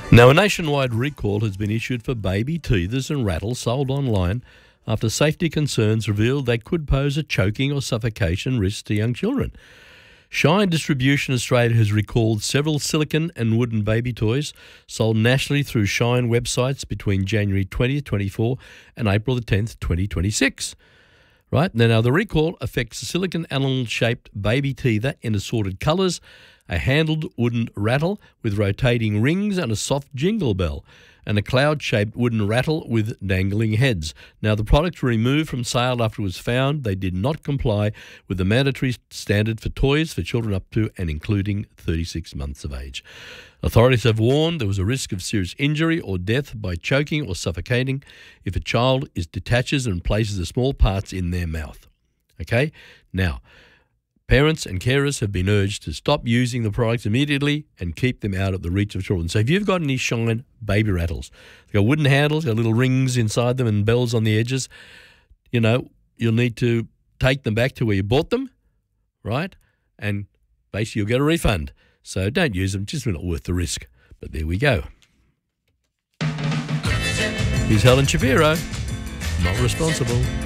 Now, a nationwide recall has been issued for baby teethers and rattles sold online after safety concerns revealed they could pose a choking or suffocation risk to young children. Shine Distribution Australia has recalled several silicone and wooden baby toys sold nationally through Shine websites between January 20th, 24 and April the 10th, 2026. Right? Now, the recall affects a silicone animal-shaped baby teether in assorted colours, a handled wooden rattle with rotating rings and a soft jingle bell, and a cloud-shaped wooden rattle with dangling heads. Now, the products were removed from sale after it was found they did not comply with the mandatory standard for toys for children up to and including 36 months of age. Authorities have warned there was a risk of serious injury or death by choking or suffocating if a child detaches and places the small parts in their mouth. Okay? Now, parents and carers have been urged to stop using the products immediately and keep them out of the reach of children. So if you've got any Shine baby rattles, they've got wooden handles, got little rings inside them and bells on the edges, you'll need to take them back to where you bought them, right? And basically you'll get a refund. So don't use them, just not worth the risk. But there we go. Here's Helen Shapiro, not responsible.